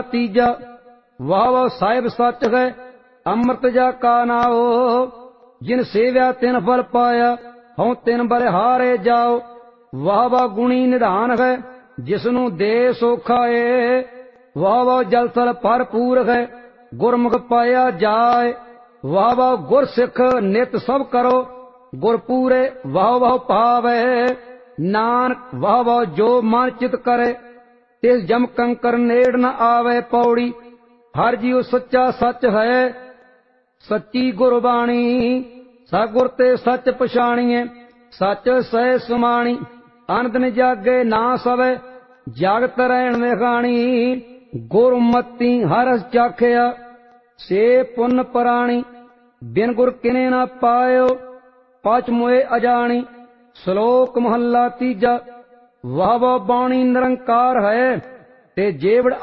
तीजा वाह वाह साहिब सच है अमृत जा का नाओ जिन सेव्या तिन फल पाया हूं तिन बरे हारे जाओ वाह वाह गुणी निधान है जिसनू दे सोखा है वाह वाह जल थल भरपूर है गुरमुख पाया जाए वाह वाह गुर सिख नित सब करो गुर पूरे वाह वाह पावे नानक वाह वाह जो मन चित करे तिस जम कंकर नेड़ न आवे पौड़ी हर जीव सच्चा सच है सच्ची गुरबाणी सगुर ते सच पछाणीए सच सह सुमाणी अनदन जागे ना सवे जागत रहन विखाणी गुरमती हर चाखिया से पुन पराणी बिन गुर किने न पायो पाच मोए अजाणी श्लोक महला तीजा वाह वाह बाणी निरंकार है ते जेवड़